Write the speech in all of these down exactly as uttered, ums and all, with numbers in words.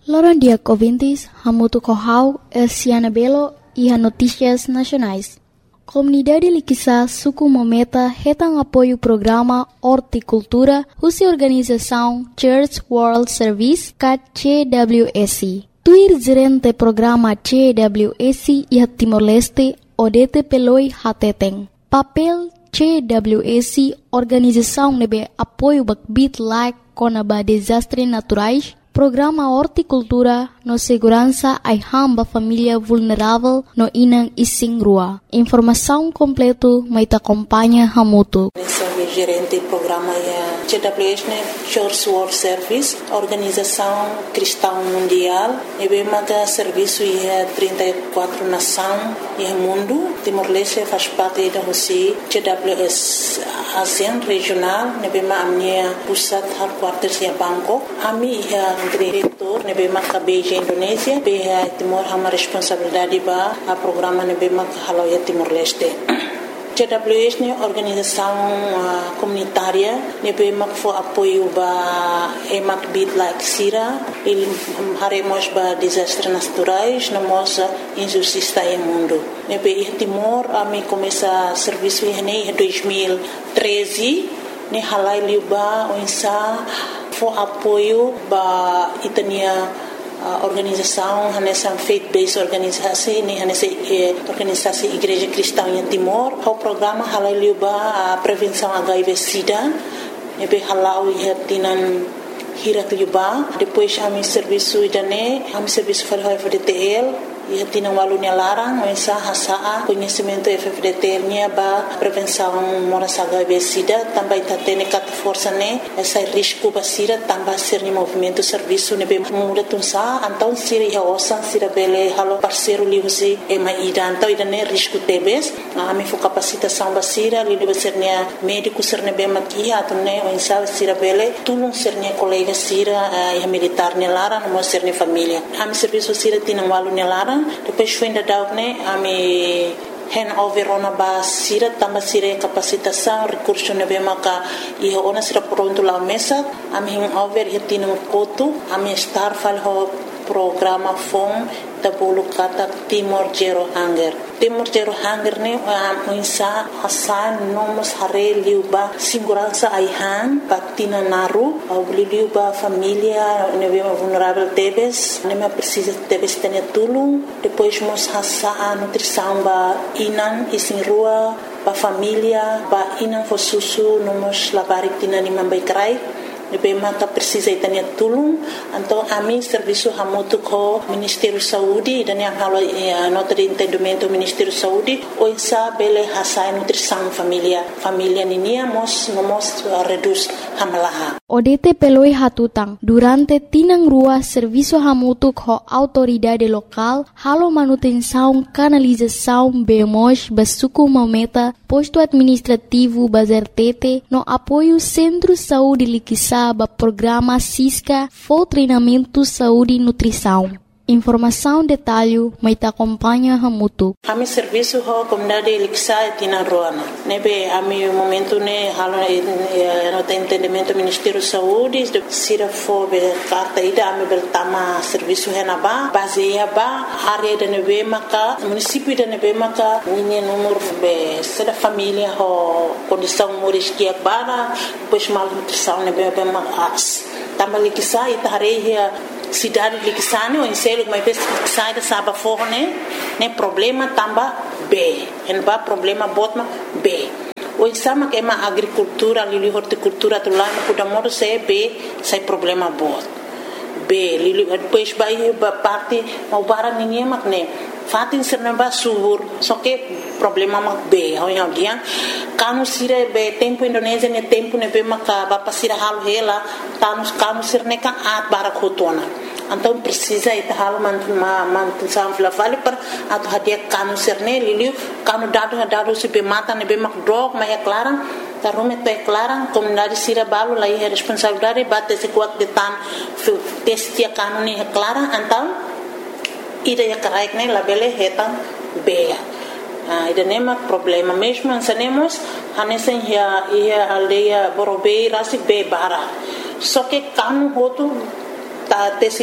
Loron dia ouvintes, Hamutu Kohau, Elciana Belo e a Notícias Nacionais. Comunidade Liquiçá Suku Mometa retang apoio programa Horticultura, Russa Organização Church World Service, C W S. Tuir gerente programa C W S e Timor-Leste, Odete Peloi Hateteng. Papel C W S, organização nebe apoio bakbit like conaba desastres naturais, programa Horticultura no segurança ai hamba família vulnerável no inang ising rua. Informação completo mai ta acompanha Hamutu. Gerente programa é C W S, né? Church World Service, Organização Cristã Mundial. E bem maga serviço é trinta e quatro nações e mundo. Timor-Leste faz parte da Rússia. C W S ASEAN regional. E bem maga minha pusat headquarters é Bangkok. Ami é diretor. E bem maga Beijing Indonésia. Bem Timor hama responsabilidade ba a programa e bem maga halau é Timor-Leste. C W S é organização uh, comunitária, nebe mak fo apoio ba emak bit like sira, il haremos ba desastres naturais, namos injustiça em mundo. Nebe Timor a me começa serviço em dois mil e treze, ne halai liba onsa fo apoio ba itania a organização nessa faith-based organização ni nessa organização Igreja Cristã em Timor o programa halal ba a prevenção H I V/Sida nebe halau ia tinan hirat liba depois a mi serviço idane a mi serviço para F D T L ia tinan walunya larang mensa hasa conhecimento F D T L nya ba prevenção moras H I V/Sida também tá tendo cat força né essa risco basira também ser ni movimento serviço nebe muda tunsa então sira ia osan sira bele halo parceiro liusi e mai ida então ida né risco tebes a mi fo capacitação basira li deve ser nia médico ser nebe maki atune mensa sira bele tulung ser nia colega sira e militar ne lara no ser ni família a mi serviço sira tinan walunya lara depois foi ainda dar né a me hand over ona ba sira tamba sira capacitação recurso nebe maka e ona sira pronto lá mesa a me hand over e tinha koto a me estar fal ho programa fom tabulu kata Timor Zero Hunger. Timor Zero Hunger ne a insa hasan nomos hare liuba segurança aihan patina naru au liuba família nebe vulnerável tebes neme precisa tebes tene tulung depois mos hasa a nutrição ba inan isin rua ba família ba inan fo susu nomos labarik tina ni mambai krai nebe maka precisa itania tulung então a mim serviço hamutu ko Ministério Saúde dan yang halo nota de entendimento Ministério Saúde o insa bele hasa nutrição família família ninia mos mos reduz hamalaha Odete peloi hatutang durante tinang rua serviço hamutu ko autoridade local halo manutenção canalização bemos basuku mometa posto administrativo bazertete no apoio Centro Saúde Liquiçá ba programa Cisca for treinamento saúde e nutrição. Informação detalhe mai ta acompanha Hamutu. Ami serviço ho comunidade Liquiçá tina roana. Nebe ami momento ne halo no entendimento Ministério Saúde sira fo be carta ida ami bertama serviço henaba baseia ba área de nebe maka município de nebe maka ni número be sira família ho condição moris que bara depois mal nutrição nebe be mas também Liquiçá itareia cidade de Liquiçá ou em selo mas sai da saba forne né problema tamba B en ba problema botma B o sama que ma agricultura lili horticultura tu lá no kuda modo se B sai problema bot B lili depois vai ba parte mau barang ninguém mak né fatin serna ba subur só que problema mak B ao yang dia kanu sire be tempo Indonésia ne tempo ne be maka ba pasira hal hela kanu kanu sirne ka at barakotona então precisa ita hal man man sam fla vale per atu hadia kanu sirne liliu kanu dado dado se be mata ne be mak drog ma é clara tarume to é clara comunidade sira balo lá é responsabilidade bate se kuat de tan testia kanu ne é clara então ida ya karaik ne labele hetan be Ah, ida nema problema mesmo ansanemos hanesen ya ia aldeia Borobei rasi be bara só que kanu hotu ta tesi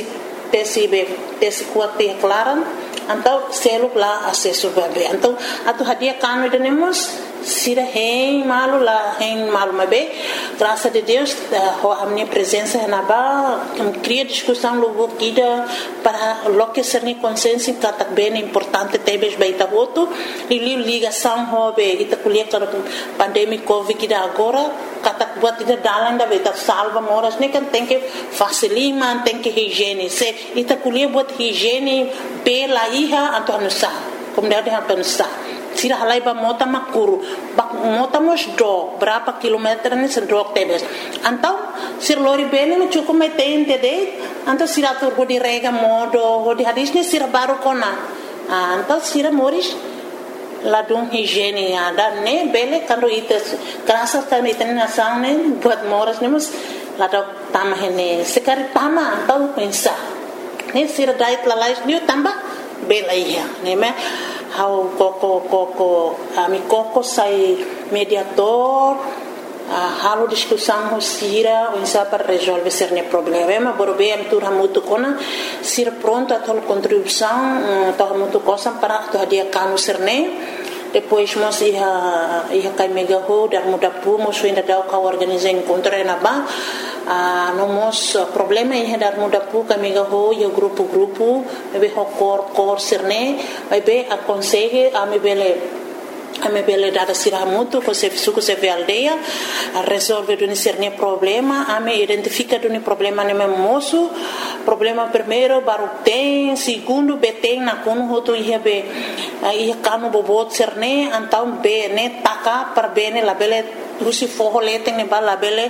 tesi be tesi kuat te klaran então selo lá acesso bebê então atu hadia kanu denemos sira hein malu lá hein malu mabe graças a Deus a minha presença na ba cria discussão logo kida para lo que ser ni consciência que tá bem importante tebes baita voto e ligação hobe ita kuliah para pandemia covid kida agora kata buat ida dalan da beta salva moras ne kan tem que facilima tem que higiene se ita kuliah buat higiene pela iha atau anusa como deve atau anusa sira halai ba mota makuru bak mota mos do berapa kilometer ni sedok tebes antau sir lori bene me cukup me tente de antau sira tur di rega modo di hadis ni sira baru kona antau sira moris ladung higiene ada ne bele kando ite kerasa kan ite nasang ne buat moras ne mus ladok tamah ne sekali tama antau pensa ne sira dait lalais ni tambah bela iya ne me how koko koko ami koko sai mediator uh, halo discussão sira o insa para resolver cerne problema borbe am tur hamutu kona sira pronto a tol contribuição to hamutu cosa para to dia kanu cerne depois mos ia ia kai mega ho dar muda pu mos ainda dau ka organizar encontro na ba ah no mos problema ia dar muda pu ka mega ho yo grupo grupo be ho cor cor cerne vai be aconselhe a me bele a me bele dada sira muito com se suco se ve aldeia a resolver do cerne problema a me identifica do problema ne moço problema primeiro baru tem segundo beteng na kono hoto ia be ia kanu bobot cerne antau be ne taka per bene la bele Rusi forro leteng ne bala bele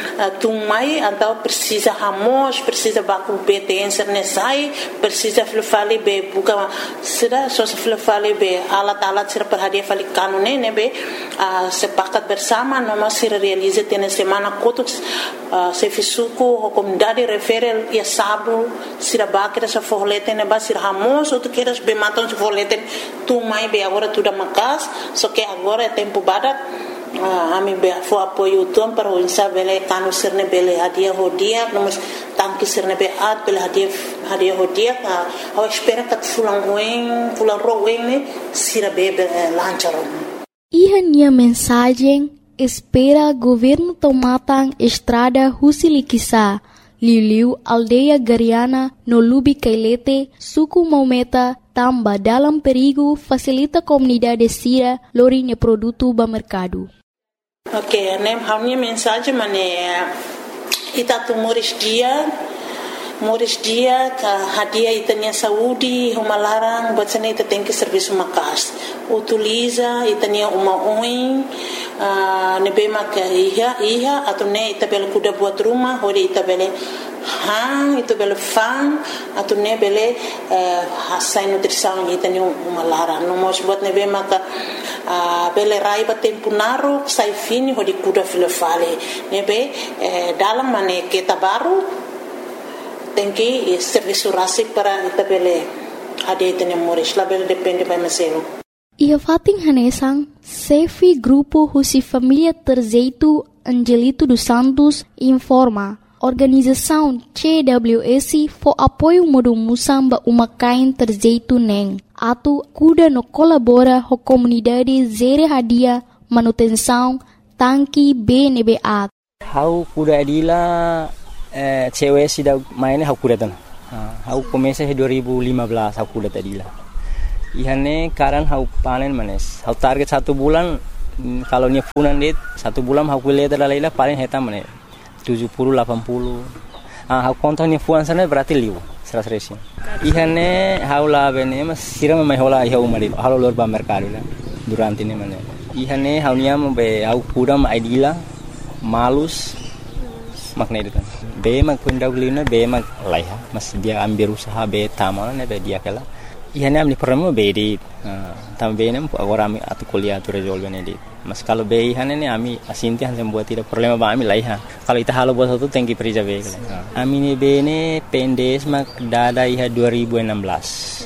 tumai antau precisa hamos precisa baku beten cerne sai precisa flufali be buka sida so flufali be alat alat sir per hadia fali kanu ne ne be sepakat bersama noma sir realize tene semana kotuk se fisuku comunidade referel ia sabu sira bakira sa forro leteng ne ba sir hamos ou tu queres be maton se forro leteng tumai be agora tudo makas só que agora é tempo badat a mim be fo apoio tom para o insa bele kanu sirne bele hadia hodia nomos tanki sirne be at bele hadia hadia hodia a espera que fulan ruim fulan ruim ne sira bebe lancharo e minha mensagem espera governo tomatan estrada Husilikisa Liu aldeia Gariana no Lubi Kailete suku Maumeta tamba dalam perigo facilita comunidade sira lorinha produto ba mercado. Ok, nem a minha mensagem mane ita tu moris dia moris dia ka hadia itanya saúde uma larang buat sana ita tem que serviço makas utiliza itanya uma oin nebe maka iha iha atau ne ita bel kuda buat rumah hori ita bele hang itu bele fang atau ne bele hasai nutrição itanya uma larang no mos buat nebe maka bele rai batem punaro sai fini hori kuda filofale nebe dalam mane kita baru tem que serviço rasik para itabele ade tene moris label depende by meselo ia fating hanesang sefi grupo husi família terzeito Angelito dos Santos informa organização C W S for apoio modo musamba uma kain terzeito neng atu kuda no colabora ho comunidade zere hadia manutenção tanki B N B A how kuda adila eh, cewek sudah mainnya aku datang. Aku komesa dua ribu lima belas aku datang adila. Ihane karan aku panen manes. Aku target satu bulan kalau nya funan dit satu bulan aku lihat adalah paling heta manes tujuh puluh delapan puluh. Ah aku kontonnya fuan sana berarti liu seratus resin. Ihane aku lah bene mas siram mai hola iha umari. Halo lor ba mercado lah. Durante ini manes. Ihane aku nya be aku kuda ma adila malus makna itu kan. Be mak kunda gulina be mak laiha mas dia ambil usaha be tamal ne be dia kala ihane amni peramo be di tam be nem agora ami atu kuliah tu resolve ne di mas kalau be ihane ne ami asinti han sem buat tidak problema ba ami laiha kalau ita halo buat satu tengki perija be kala ami ne be ne pendes mak dada iha dua ribu enam belas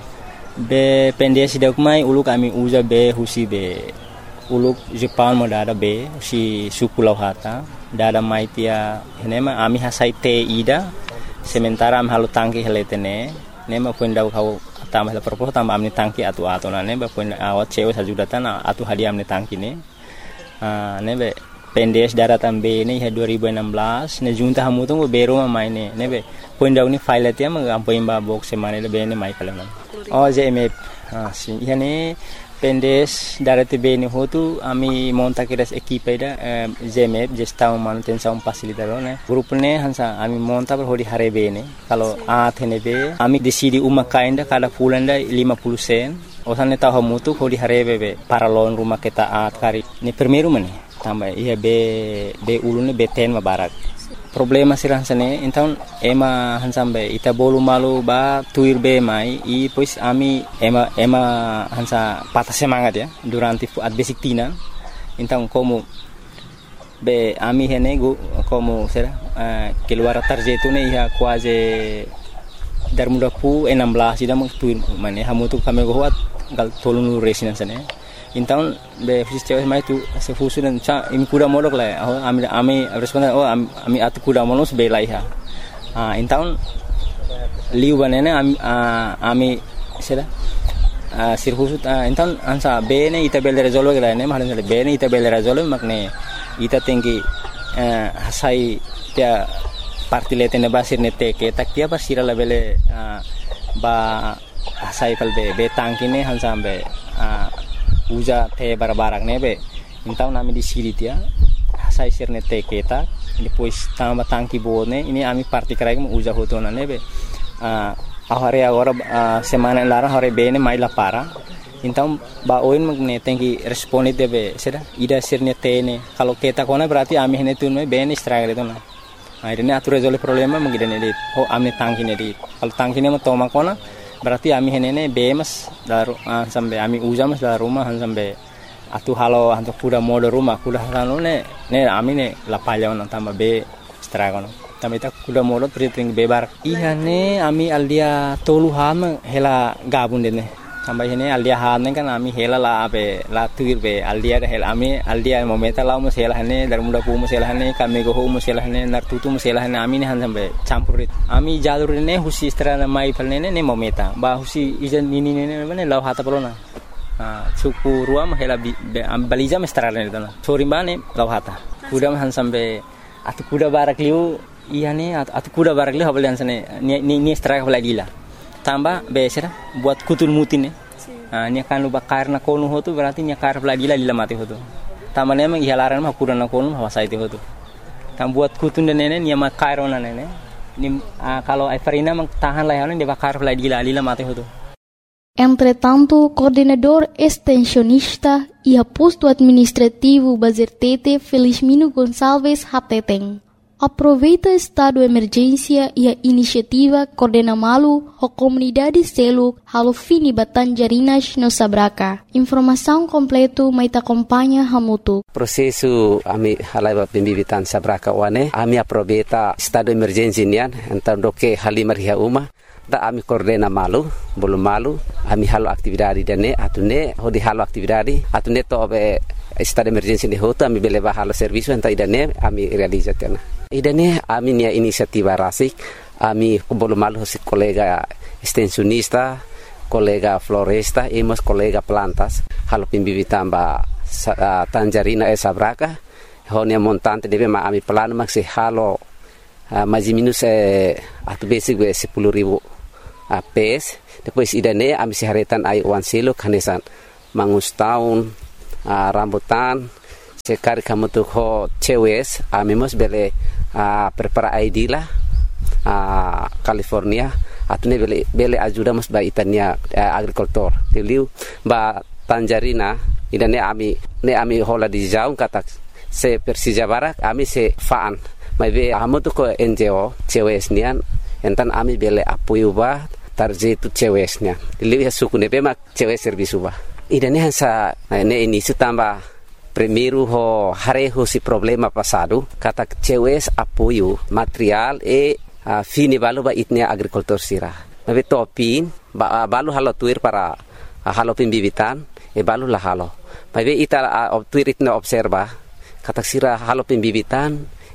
be pendes dak mai uluk ami uza be husi be uluk Jepang mo dada be si suku lauhata dada mai tia henema ami hasai te ida sementara am halu tangki heletene ne ma pun dau kau tambah la propos tambah amni tangki atu atu na ne ba pun awat cewe sajudatan atu hadiah amni tangki ne ah ne be pendes daratan be ne ha dua ribu enam belas ne junta hamu tu bero ma mai ne ne be pun dau ni file tia ma am pun ba box semane le be ne mai kala oh J M F ah si yani pendes darati be ni hotu ami monta kiras equipe da J M F gestão manutenção facilitador ne grupo ne hansa ami monta per hodi hare be ne kalau a thene be ami decidi uma kainda kada pulanda lima puluh sen osan ne tahu mutu hodi hare be para lon rumah kita at kari ni primeiro mane tambah iya be be ulune be ten ma barak problema sirah sane então ema hansambe ita bolu malu ba tuir be mai e pois ami ema ema hansa patah semangat ya durante at basic tina então como be ami hene go como será uh, keluar tarjetu ne ia quase dar muda pu enam belas ida meng tuir mane hamu tu kami go hat gal tolunu resina sane então be fusis cewek mai tu se fusu dan cha imi kuda modok la oh ami ami responden oh ami atu kuda monos be la iha ah então liu banene ami ami sera ah sir fusu então ansa be ne ita bel resolve la ne mahan be ne ita bel resolve makne ita tinggi hasai dia parti letene basir ne te ke tak dia basira la bele ba hasai kal be be tangkine hansa be uja te barbarak nebe então nami di siri dia sai sirne te keta depois tamba tangki bone ini ami parti karai mu uja hotona nebe ah ahare agora semana lara hore bene mai la para então ba oin magne tenki responde debe sera ida sirne tene kalau keta kona berarti ami hene tunme bene stragre tona akhirnya atur resolve problema mengidene dit oh amne tangki ne dit kalau tangki ne toma kona berarti ami henene bemas daru uh, sampai ami ujamas dalam rumah sampai atu halo hantu kuda mode rumah kuda halo ne ne ami ne lapalya on tambah be stragono tambah ita kuda mode priting bebar iya ne ami aldia tolu ham hela gabun dene tambah hene aldia ham ne kan ami hela la be la tuir be aldia hela ami aldia momenta la mo hela hene dar muda pu mo hela hene kami go mo hela hene nar tutu mo hela hene ami ne han sampai campurit ami jalur ne husi strana mai palne ne momenta ba husi ijan nini ne ne law hata polona ah suku ruam hela am baliza mestrana ne tana sori bane law hata kuda han sampai atu kuda barak liu iya ne atu kuda barak liu habal han sane ni ni straka baladila tambah besera buat kutul mutin ne ah ni kan lu bakar na konu hotu berarti ni kar baladila lila mati hotu tambah ne mang ihalaran ma kuda na konu hawasa itu hotu tam buat kutun ne ne ni ma kairona ne ne ni uh, kalau Everina tahan layanan dia bakar lagi lila mati hotu. Entretanto, coordenador extensionista e posto administrativo Bazertete Felizmino Gonçalves Hateteng aproveita estado de emergência e a iniciativa Coordena Malu a comunidade selo halo fini Batanjarinas no Sabraca. Informação completo mai te acompanha Hamutu. Prosesu ami halaiba pembibitan Sabraca wane ami aproveita estado de emergência nian então doke halimar hia uma da ami Coordena Malu belum malu ami halo aktividade dane atune hodi halo aktividade atune to be estado de emergência de hoto ami beleba halo serviço então idane ami realizatena idane ami nia inisiativa rasik ami belum malu si kolega extensionista kolega floresta e mas kolega plantas halo pembibitan ba uh, Tanjarina e Sabraca honia montante deve ma ami plano maxi halo uh, mais minus eh, atu basic be sepuluh ribu uh, pes depois idane ami siharetan ai wan silo kanesan mangus tahun uh, rambutan sekali kamu tuh ho cewes ami mos bele uh, prepara I D lah uh, California atune bele bele ajuda mos ba itania uh, agricultor teliu ba Tanjarina idane ami ne ami hola di jaung kata se Persija Barak ami se faan mai be amu tu ko N G O cewes nian entan ami bele apoio ba tarjetu cewesnya teliu ya suku ne be mak cewes servisu ba idane hansa ne ini sutamba primeiro ho hareho si problema passado kata cewes apoio material e uh, fini balu ba itnia agricultor sira mabe topin ba uh, balu halo tuir para uh, halo pembibitan e balu la halo mabe ita uh, tuir itna observa kata sira halo pembibitan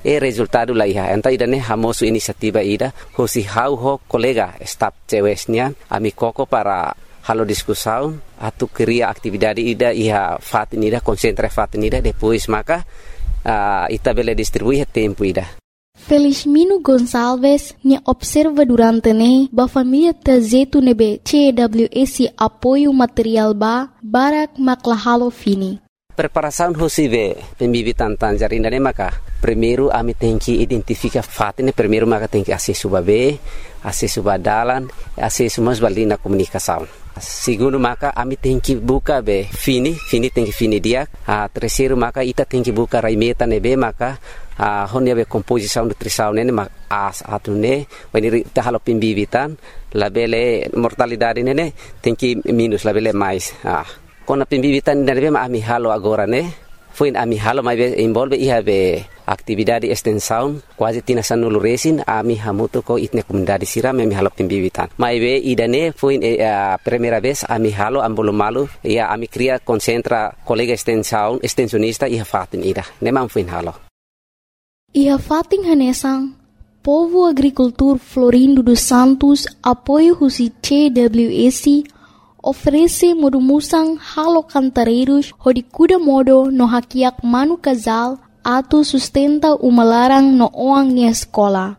e resultado la iha enta ida ne hamosu inisiativa ida hosi hau ho kolega staf cewesnya ami koko para halo discussão atu cria atividade ida iha fatin ida concentra fatin ida depois maka uh, ita bele distribuir tempo ida. Felizmino Gonçalves ne observa durante ne ba família tazetu nebe C W S apoio material ba barak maklahalo fini. Preparação hosive pembibitan tanjarinda ne maka primeiro ami tem que identificar fatin primeiro maka tem que acesso ba be acesso ba dalan acesso mas balina comunicação. Segundo maka ami tem que buka be fini fini tem que fini dia a terceiro maka ita tem que buka raimeta nebe maka a honia be composição nutrição nene mak as atune when ita halo pembibitan labele mortalidade nene tem que minus labele mais ah kona pembibitan nene be ami halo agora ne foi ami halo mai be envolve iha be atividade extensão quase tina sanulu resin ami hamuto ko itne comunidade siram ami halo pembibitan mai be idane foi a primeira vez ami halo ambolo malu ia ami cria concentra colega extensão extensionista iha fatin ida nemam foi halo Iha fating hanesang Povo Agricultor Florindo dos Santos apoio husi C W S oferece modumusang halo cantareiros hodi kuda modo no hakiak manu casal atu sustenta umalarang no oang ni escola.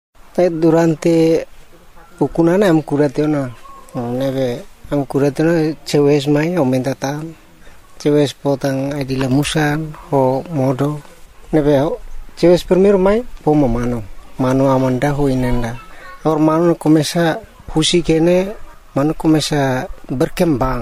Durante ukunana am kuratena neve am kuratena cewes mai aumenta tan cewes potang adila musan ho modo neve cewes primeiro mai pomo mano mano amanda ho inenda or mano começa husi kene mano começa berkembang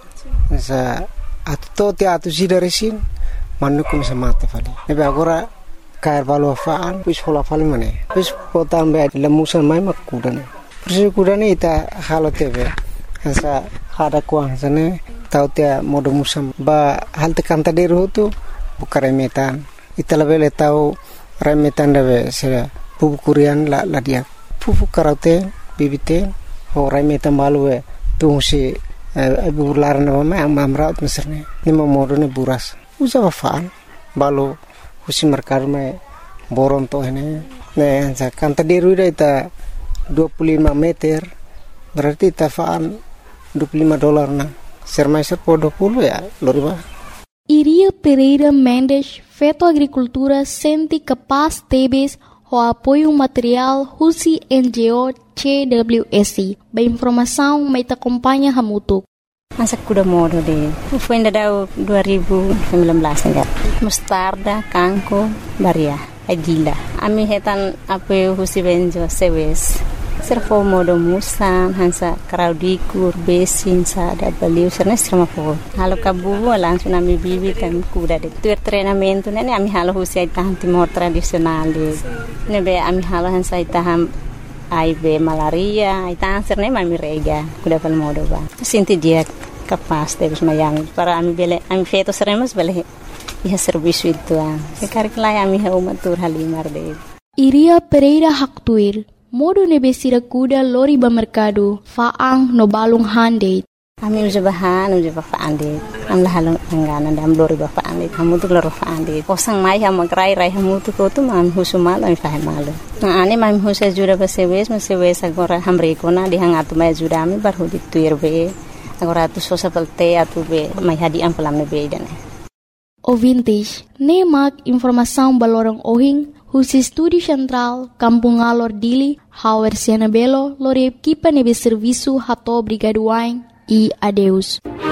sa atto te atu sidaresin mano começa mate fali nebe agora cair valo faan pis hola fali mane pis potam be lemusan mai makudane persi kudane ita halo tebe sa hada kuang sane tau te modo musam ba halte kanta deru tu bukare metan ita lebele tau remetan debe sera pupu kurian la la dia pupu karate bibite ho remetan balue tu si ibu laran ma mamra meserne ni momodo ne buras usa faan balu husi merkar me boron to ini ne anza kanta deru ita dua puluh lima meter berarti tafaan dua puluh lima dolar na sermaiser po dua puluh ya loriba. Iria Pereira Mendes, Feto Agricultura, sente capaz tebes o apoio material Husi N G O C W S. Ba informação mai te acompanha hamutuk. Masa kuda modo de. Foi ainda dua ribu sembilan belas enggak. Mustarda, kangko, baria, adila. Ami hetan apoio Husi N G O C W S. Servo modo musan hansa kraudikur besin sada baliu serna serma po halo kabu langsung ami bibi kan kuda de tuer treinamento nene ami halo husi tahan timor tradisional de nebe ami halo hansa taham ai be malaria ai tahan serna ami rega kuda pal modo ba sinti dia kapas de mayang para ami bele ami feto seremos bele iha serviço itu an sekarang ami ha umatur halimar de Iria Pereira Haktuir modo nebe sirakuda lori ba merkado faang no balung hande. Ami uja bahan uja ba faande. Am lahalong angganan dam lori ba faande. Kamu tu loro faande. Kosang mai ha magrai rai hamu tu ko tu mam husumal am fahe malu. Na ane mam husa jura ba sewes ma sewes agora hamre ko na dihang atu mai jura ami bar hudi tuir be. Agora tu sosa pelte atu be mai hadi am pelam be dane. Ouvintes, nemak informação balorong ohing Husi Studi Central, Kampung Alor Dili, Hauer Siana Belo, Lore Equipa Nebe Serviço Hato Brigaduain e adeus.